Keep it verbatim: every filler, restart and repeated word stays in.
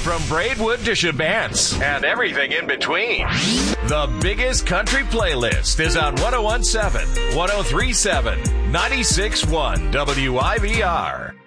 from Braidwood to Shabance and everything in between. The biggest country playlist is on one oh one point seven, one oh three point seven, ninety-six point one W I V R.